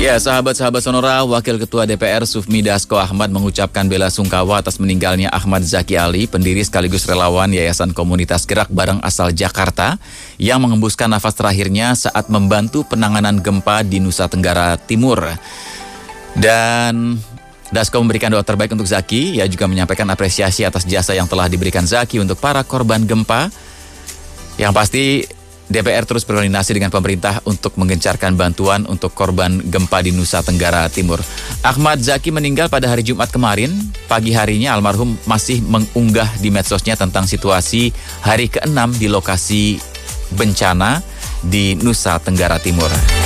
Ya, sahabat-sahabat Sonora, Wakil Ketua DPR Sufmi Dasko Ahmad mengucapkan bela sungkawa atas meninggalnya Ahmad Zaki Ali, pendiri sekaligus relawan Yayasan Komunitas Gerak Bareng asal Jakarta, yang mengembuskan nafas terakhirnya saat membantu penanganan gempa di Nusa Tenggara Timur. Dan Dasko memberikan doa terbaik untuk Zaki. Ia juga menyampaikan apresiasi atas jasa yang telah diberikan Zaki untuk para korban gempa. Yang pasti DPR terus berkoordinasi dengan pemerintah untuk menggencarkan bantuan untuk korban gempa di Nusa Tenggara Timur. Ahmad Zaki meninggal pada hari Jumat kemarin. Pagi harinya almarhum masih mengunggah di medsosnya tentang situasi hari ke-6 di lokasi bencana di Nusa Tenggara Timur.